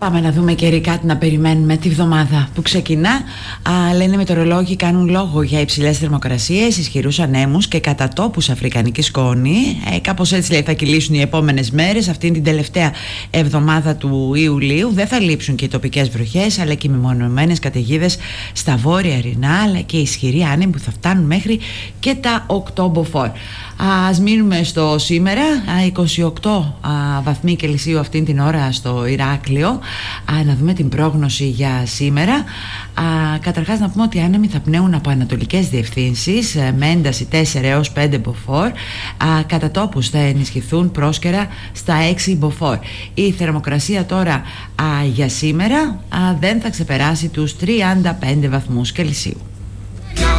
Πάμε να δούμε καιρικά τι να περιμένουμε τη βδομάδα που ξεκινά. Λένε οι μετεωρολόγοι κάνουν λόγο για υψηλές θερμοκρασίες, ισχυρούς ανέμους και κατά τόπους αφρικανική σκόνη. Κάπως έτσι λέει θα κυλήσουν οι επόμενες μέρες. Αυτήν την τελευταία εβδομάδα του Ιουλίου δεν θα λείψουν και οι τοπικές βροχές, αλλά και οι μεμονωμένες καταιγίδες στα βόρεια Ρινά, αλλά και ισχυροί άνεμοι που θα φτάνουν μέχρι και τα 8 μποφόρ. Ας μείνουμε στο σήμερα. 28 βαθμοί Κελσίου αυτήν την ώρα στο Ηράκλειο. Να δούμε την πρόγνωση για σήμερα. Καταρχάς να πούμε ότι οι άνεμοι θα πνέουν από ανατολικές διευθύνσεις με ένταση 4 έως 5 μποφόρ. Κατά τόπους θα ενισχυθούν πρόσκαιρα στα 6 μποφόρ. Η θερμοκρασία τώρα για σήμερα δεν θα ξεπεράσει τους 35 βαθμούς Κελσίου.